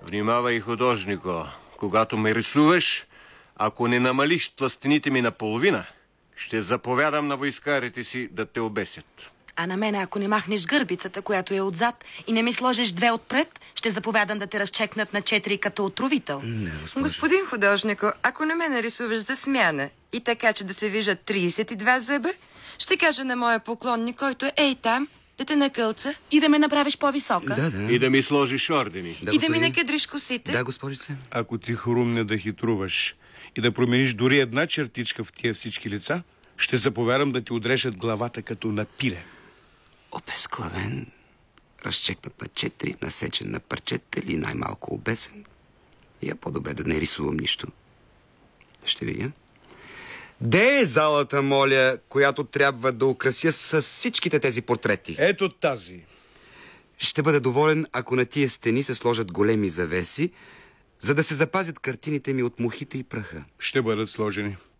Внимавай, художнико. Когато ме рисуваш, ако не намалиш тлъстените ми наполовина, ще заповядам на войскарите си да те обесят. А на мене, ако не махнеш гърбицата, която е отзад, и не ми сложиш 2 отпред, ще заповядам да те разчекнат на 4 като отровител. Господин художнико, ако не ме нарисуваш за смяна и така, че да се виждат 32 зъба, ще кажа на моя поклонник, който е ей там, да те накълца. И да ме направиш по-висока. Да. И да ми сложиш ордени. И да ми накадриш косите. Да, госпожице. Ако ти хрумне да хитруваш и да промениш дори една чертичка в тия всички лица, ще заповядам да ти отрежат главата като на пиле. Обезглавен, разчекнат на 4, насечен на парчета или най-малко обесен. И е по-добре да не рисувам нищо. Ще видя. Де е залата, моля, която трябва да украся с всичките тези портрети? Ето тази. Ще бъда доволен, ако на тия стени се сложат големи завеси, за да се запазят картините ми от мухите и праха. Ще бъдат сложени.